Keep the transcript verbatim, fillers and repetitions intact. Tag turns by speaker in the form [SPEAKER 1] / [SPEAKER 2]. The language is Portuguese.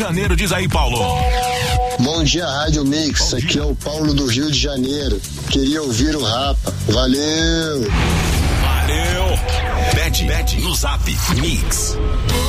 [SPEAKER 1] Janeiro, diz aí, Paulo.
[SPEAKER 2] Bom dia, Rádio Mix. Aqui é o Paulo do Rio de Janeiro. Queria ouvir o Rapa. Valeu!
[SPEAKER 1] Valeu! Pede, pede no Zap Mix.